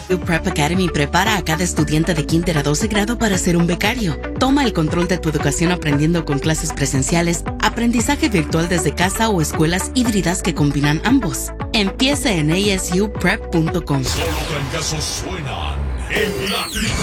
Prep Academy prepara a cada estudiante de kinder a 12 grado para ser un becario. Toma el control de tu educación aprendiendo con clases presenciales, aprendizaje virtual desde casa o escuelas híbridas que combinan ambos. Empieza en asuprep.com. Solo trancazos suenan en la